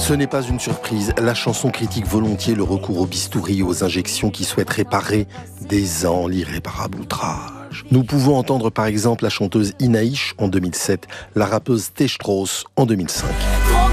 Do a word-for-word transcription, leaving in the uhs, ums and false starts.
Ce n'est pas une surprise, la chanson critique volontiers le recours au bistouri, aux injections qui souhaitent réparer des ans l'irréparable outrage. Nous pouvons entendre par exemple la chanteuse Inaïch en deux mille sept, la rappeuse T. Strauss en deux mille cinq.